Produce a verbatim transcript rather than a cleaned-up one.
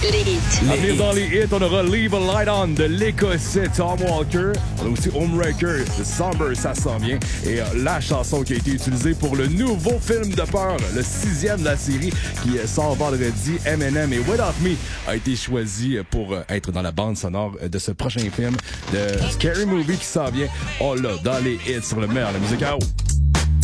Les hits. À venir dans les hits, on aura Leave a Light On de l'Écossais Tom Walker. On a aussi Homewrecker de Somber, ça s'en vient. Et euh, la chanson qui a été utilisée pour le nouveau film de peur, le sixième de la série, qui euh, sort vendredi, Eminem et Without Me, a été choisi pour euh, être dans la bande sonore de ce prochain film de Scary Movie qui s'en vient. On l'a dans les hits sur le meilleur, la musique à haut.